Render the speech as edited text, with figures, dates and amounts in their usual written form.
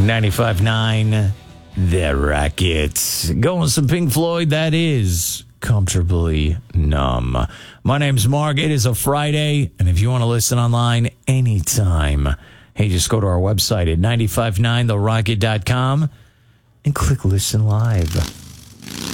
95.9, The Rockets. Going some Pink Floyd, that is Comfortably Numb. My name's Mark. It is a Friday, and if you want to listen online anytime, hey, just go to our website at 959therocket.com and click Listen Live.